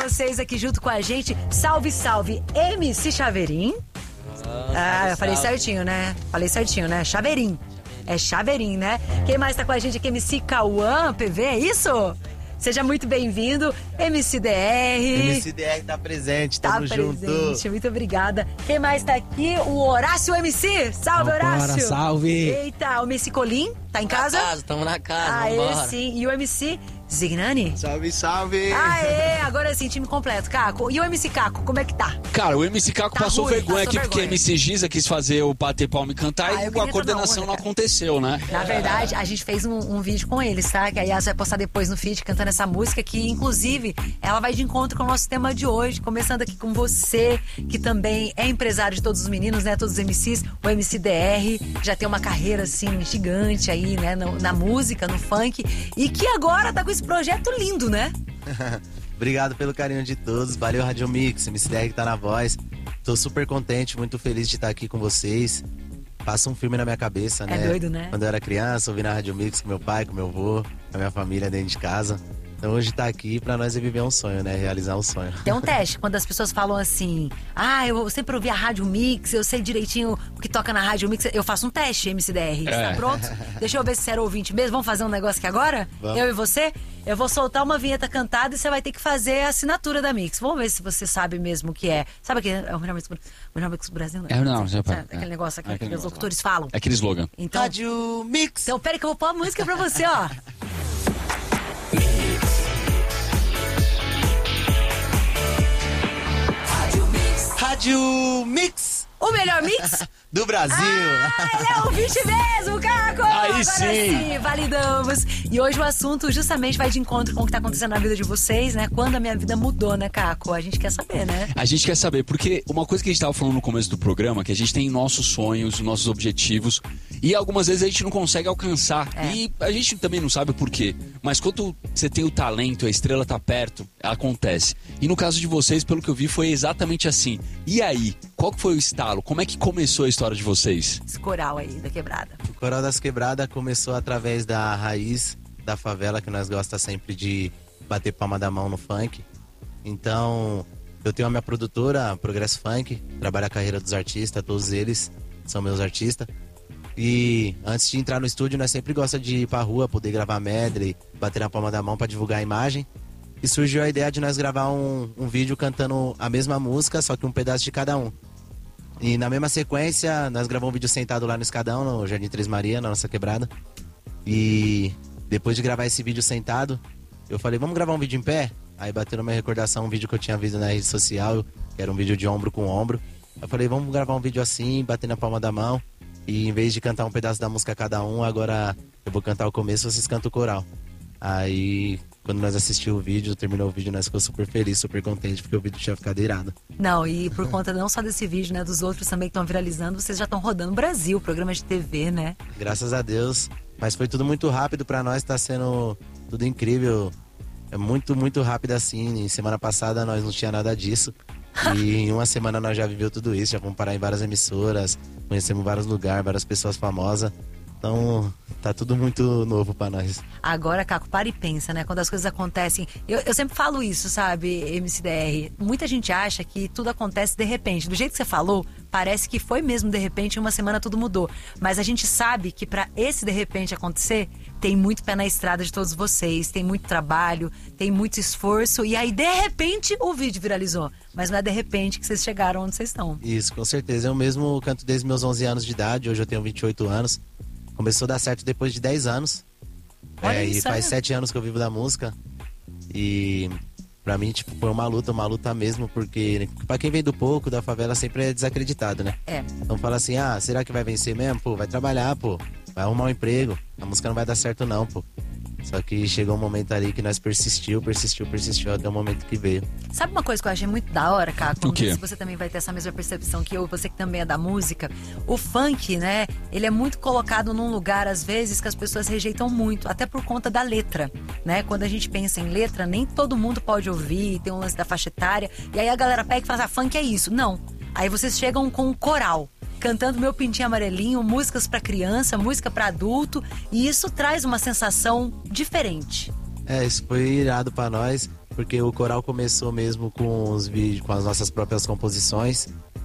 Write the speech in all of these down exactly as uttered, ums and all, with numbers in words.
vocês aqui junto com a gente. Salve, salve, M C Chaveirim. Ah, eu falei certinho, né? Falei certinho, né? Chaveirim. É Chaveirim, né? Quem mais tá com a gente aqui? M C Cauã, P V, é isso? Seja muito bem-vindo, M C D R. M C D R tá presente, tá tamo presente, junto. Muito obrigada. Quem mais tá aqui? O Horácio M C. Salve, Vambora, Horácio. salve. Eita, o M C Colim, tá em casa? Na casa, tamo na casa, Aê, vambora. sim. E o M C Zignani? Salve, salve. Aê, agora sim, time completo. Caco, e o M C Caco, como é que tá? Cara, o M C Caco Tá passou ruim, vergonha passou aqui porque vergonha. a M C Giza quis fazer o bater palma e cantar Ah, eu e queria a coordenação toda não onda, cara. aconteceu, né? Na verdade, a gente fez um, um vídeo com eles, tá? Que a Yas vai postar depois no feed cantando essa música, que inclusive ela vai de encontro com o nosso tema de hoje. Começando aqui com você, que também é empresário de todos os meninos, né? Todos os M Cs. O M C D R já tem uma carreira, assim, gigante aí, né? No, na música, no funk. E que agora tá com esse projeto lindo, né? Obrigado pelo carinho de todos. Valeu, Rádio Mix, M C D R que tá na voz. Tô super contente, muito feliz de estar aqui com vocês. Passa um filme na minha cabeça, né? É doido, né? Quando eu era criança, ouvi na Rádio Mix com meu pai, com meu avô, com a minha família dentro de casa. Então hoje tá aqui pra nós é viver um sonho, né? Realizar um sonho. Tem um teste, quando as pessoas falam assim: ah, eu sempre ouvi a Rádio Mix, eu sei direitinho o que toca na Rádio Mix. Eu faço um teste, M C D R. Você É. tá pronto? Deixa eu ver se você era ouvinte mesmo. Vamos fazer um negócio aqui agora? Vamos. Eu e você? Eu vou soltar uma vinheta cantada e você vai ter que fazer a assinatura da Mix. Vamos ver se você sabe mesmo o que é. Sabe aquele. É o melhor Mix, o melhor Mix do Brasil? É, não, já- Sabe, é. aquele negócio aqui É aquele que os negócio locutores falam. É aquele slogan. Então, Rádio Mix. então, peraí que eu vou pôr a música pra você, ó. Rádio Mix O melhor mix? do Brasil. Ah, ele é ouvinte mesmo, Caco! Aí Agora sim. validamos. E hoje o assunto justamente vai de encontro com o que tá acontecendo na vida de vocês, né? Quando a minha vida mudou, né, Caco? A gente quer saber, né? A gente quer saber, porque uma coisa que a gente tava falando no começo do programa, que a gente tem nossos sonhos, nossos objetivos, e algumas vezes a gente não consegue alcançar. É. E a gente também não sabe o porquê. Mas quando você tem o talento, a estrela tá perto, acontece. E no caso de vocês, pelo que eu vi, foi exatamente assim. E aí, qual que foi o estalo? Como é que começou a história de vocês? Esse coral aí da quebrada. O Coral das Quebradas começou através da raiz da favela, que nós gosta sempre de bater palma da mão no funk. Então, eu tenho a minha produtora, a Progresso Funk, trabalha a carreira dos artistas, todos eles são meus artistas. E antes de entrar no estúdio, nós sempre gosta de ir pra rua, poder gravar medley, bater na palma da mão pra divulgar a imagem. E surgiu a ideia de nós gravar um, um vídeo cantando a mesma música, só que um pedaço de cada um. E na mesma sequência, nós gravamos um vídeo sentado lá no Escadão, no Jardim Três Maria, na nossa quebrada. E depois de gravar esse vídeo sentado, eu falei, vamos gravar um vídeo em pé? Aí bateu na minha recordação um vídeo que eu tinha visto na rede social, que era um vídeo de ombro com ombro. Eu falei, vamos gravar um vídeo assim, bater na palma da mão. E em vez de cantar um pedaço da música cada um, agora eu vou cantar o começo, vocês cantam o coral. Aí, quando nós assistimos o vídeo, terminou o vídeo, nós ficamos super felizes, super contentes, porque o vídeo tinha ficado irado. Não, e por conta não só desse vídeo, né? Dos outros também que estão viralizando, vocês já estão rodando o Brasil, programa de T V, né? Graças a Deus. Mas foi tudo muito rápido pra nós, tá sendo tudo incrível. É muito, muito rápido assim. Em semana passada nós não tinha nada disso. E em uma semana nós já viveu tudo isso, já vamos parar em várias emissoras, conhecemos vários lugares, várias pessoas famosas. Então, tá tudo muito novo pra nós. Agora, Caco, para e pensa, né? Quando as coisas acontecem. Eu, eu sempre falo isso, sabe, M C D R? Muita gente acha que tudo acontece de repente. Do jeito que você falou, parece que foi mesmo de repente, em uma semana tudo mudou. Mas a gente sabe que pra esse de repente acontecer, tem muito pé na estrada de todos vocês, tem muito trabalho, tem muito esforço. E aí, de repente, o vídeo viralizou. Mas não é de repente que vocês chegaram onde vocês estão. Isso, com certeza. Eu mesmo canto desde meus onze anos de idade, hoje eu tenho vinte e oito anos. Começou a dar certo depois de dez anos. Olha É, e isso, faz é. sete anos que eu vivo da música. E pra mim, tipo, foi uma luta, uma luta mesmo, porque pra quem vem do pouco, da favela, sempre é desacreditado, né? É. Então fala assim, ah, será que vai vencer mesmo? Pô, vai trabalhar, pô. Vai arrumar um emprego. A música não vai dar certo não, pô. Só que chegou um momento ali que nós persistiu, persistiu, persistiu até o momento que veio. Sabe uma coisa que eu achei muito da hora, Caco? O quê? Não sei se você também vai ter essa mesma percepção que eu, você que também é da música. O funk, né, ele é muito colocado num lugar, às vezes, que as pessoas rejeitam muito, até por conta da letra, né? Quando a gente pensa em letra, nem todo mundo pode ouvir, tem um lance da faixa etária, e aí a galera pega e fala, ah, funk é isso. Não. Aí vocês chegam com um coral, cantando Meu Pintinho Amarelinho, músicas pra criança, música pra adulto, e isso traz uma sensação diferente. É, isso foi irado pra nós, porque o coral começou mesmo com os vídeos, com as nossas próprias composições.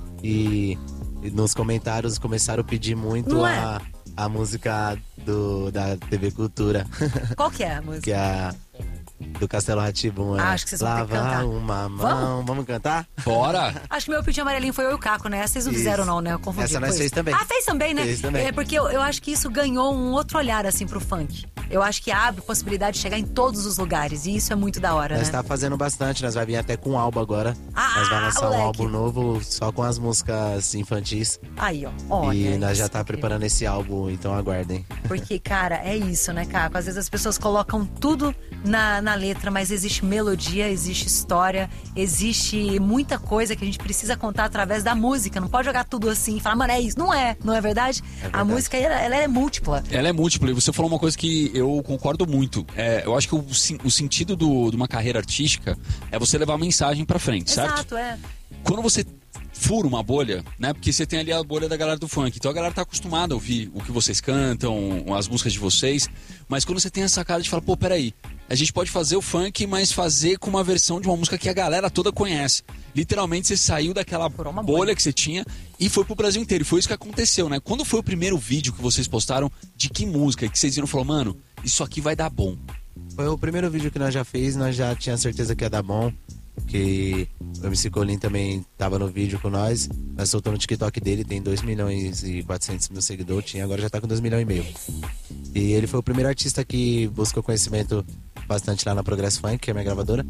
E, e nos comentários começaram a pedir muito Não a, a música do, da T V Cultura. Qual que é a música? Que é a do Castelo Rá-Tim-Bum. É Ah, acho que vocês vão ter que cantar. Lava uma mão. Vamos? Vamos cantar? Bora! Acho que meu Pitinho Amarelinho foi eu e o Caco, né? Vocês não Isso. fizeram não, né? Eu confundi. Essa nós foi fez isso. também. Ah, fez também, né? Fez também. É porque eu, eu acho que isso ganhou um outro olhar, assim, pro funk. Eu acho que abre possibilidade de chegar em todos os lugares. E isso é muito da hora, Nós né? tá fazendo bastante, nós vai vir até com um álbum agora. Ah, nós vai lançar moleque. um álbum novo só com as músicas infantis. Aí, ó. Olha e nós isso, já tá incrível. preparando esse álbum, então aguardem. Porque, cara, é isso, né, Caco? Às vezes as pessoas colocam tudo na, na letra, mas existe melodia, existe história, existe muita coisa que a gente precisa contar através da música. Não pode jogar tudo assim e falar, mano, é isso. Não é, não é verdade? É A verdade. música, ela, ela é múltipla. Ela é múltipla e você falou uma coisa que eu concordo muito. É, eu acho que o, sim- o sentido do- de uma carreira artística é você levar a mensagem pra frente, certo? Exato, é. Quando você fura uma bolha, né? Porque você tem ali a bolha da galera do funk. Então a galera tá acostumada a ouvir o que vocês cantam, as músicas de vocês. Mas quando você tem essa cara de falar, pô, peraí, a gente pode fazer o funk, mas fazer com uma versão de uma música que a galera toda conhece. Literalmente você saiu daquela Furou uma bolha, bolha que você tinha e foi pro Brasil inteiro. E foi isso que aconteceu, né? Quando foi o primeiro vídeo que vocês postaram, de que música? Que vocês viram e falaram, mano, isso aqui vai dar bom. Foi o primeiro vídeo que nós já fez, nós já tinha certeza que ia dar bom. Que o M C Colin também tava no vídeo com nós. Nós soltou no TikTok dele, tem dois milhões e quatrocentos mil seguidores, tinha, agora já tá com dois milhões e meio. E ele foi o primeiro artista que buscou conhecimento bastante lá na Progress Funk, que é a minha gravadora.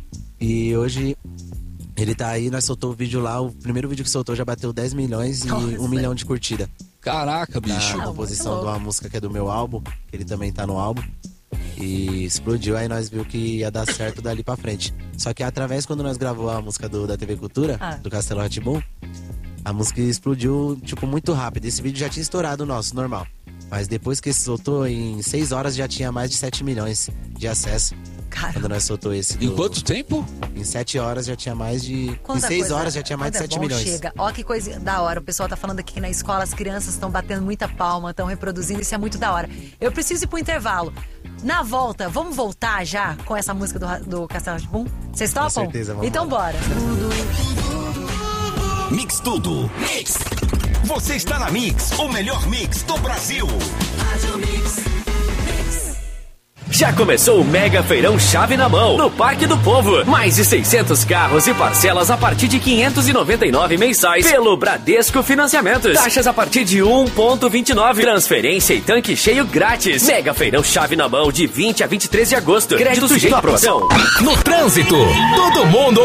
E hoje ele tá aí, nós soltou o vídeo lá, o primeiro vídeo que soltou já bateu dez milhões e Nossa. um milhão de curtida. Caraca, bicho. Na Ah, composição muito de uma música que é do meu álbum, que ele também tá no álbum. E explodiu, aí nós viu que ia dar certo dali pra frente. Só que através, quando nós gravou a música do, da T V Cultura, Ah. do Castelo Rá-Tim-Bum, a música explodiu, tipo, muito rápido. Esse vídeo já tinha estourado o nosso, normal. Mas depois que se soltou, em seis horas já tinha mais de sete milhões de acesso. Cara, Quando nós soltou esse. Em do- quanto tempo? Em sete horas já tinha mais de. quanta em seis coisa- horas já tinha mais de quando é sete bom, milhões. Chega. Ó que coisa da hora. O pessoal tá falando aqui que na escola as crianças estão batendo muita palma, estão reproduzindo. Isso é muito da hora. Eu preciso ir pro intervalo. Na volta, vamos voltar já com essa música do, Ra- do Castelo Rá-Tim-Bum? Vocês topam? certeza, vamos Então lá. bora. Mix tudo. Mix. Você está na Mix, o melhor mix do Brasil. Já começou o Mega Feirão Chave na Mão, no Parque do Povo. Mais de seiscentos carros e parcelas a partir de quinhentos e noventa e nove mensais pelo Bradesco Financiamentos. Taxas a partir de um vírgula vinte e nove. Transferência e tanque cheio grátis. Mega Feirão Chave na Mão de vinte a vinte e três de agosto. Crédito sujeito à aprovação. No trânsito, todo mundo